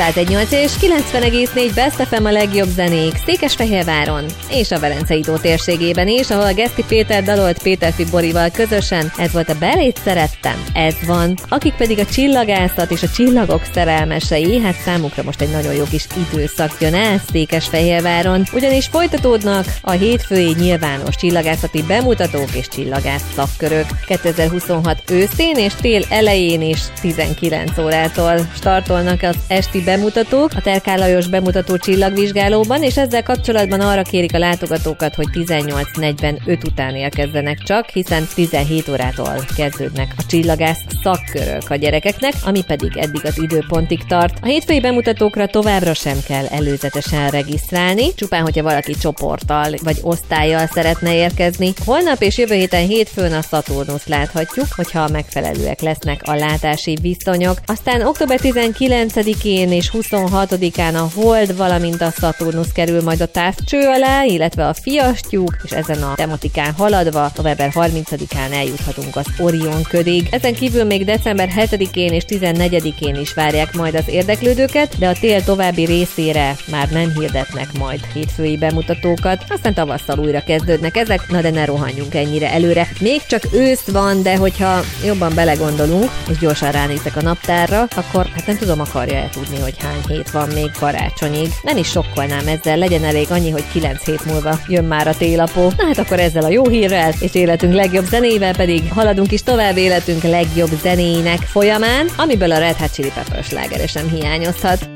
101.8 és 90,4 Best FM a legjobb zenék Székesfehérváron és a Velencei tó térségében is, ahol Geszti Péter dalolt Péterfi Borival közösen. Ez volt a Belét szerettem, ez van. Akik pedig a csillagászat és a csillagok szerelmesei, hát számukra most egy nagyon jó kis időszak jön el Székesfehérváron, ugyanis folytatódnak a hétfői nyilvános csillagászati bemutatók és csillagász szakkörök. 2026 őszén és tél elején is 19 órától startolnak az esti bemutatók a Terkál Lajos bemutató csillagvizsgálóban, és ezzel kapcsolatban arra kérik a látogatókat, hogy 18:45 után érkezzenek csak, hiszen 17 órától kezdődnek a csillagász szakkörök a gyerekeknek, ami pedig eddig az időpontig tart. A hétfői bemutatókra továbbra sem kell előzetesen regisztrálni, csupán hogyha valaki csoporttal vagy osztállyal szeretne érkezni. Holnap és jövő héten hétfőn a Saturnust láthatjuk, hogyha megfelelőek lesznek a látási viszonyok. Aztán október 19-én és 26-án a Hold, valamint a Saturnus kerül majd a távcső alá, illetve a Fiastyúk, és ezen a tematikán haladva november 30-án eljuthatunk az Orion ködig. Ezen kívül még december 7-én és 14-én is várják majd az érdeklődőket, de a tél további részére már nem hirdetnek majd hétfői bemutatókat. Aztán tavasszal újra kezdődnek ezek, na de ne rohanjunk ennyire előre. Még csak ősz van, de hogyha jobban belegondolunk, és gyorsan ránézek a naptárra, akkor hát nem tudom, akarja-e tudni, hogy hány hét van még karácsonyig. Nem is sokkolnám ezzel, legyen elég annyi, hogy 9 hét múlva jön már a télapó. Na hát akkor ezzel a jó hírrel és életünk legjobb zenével pedig haladunk is tovább életünk legjobb zenéinek folyamán, amiből a Red Hot Chili Peppers slágere sem hiányozhat.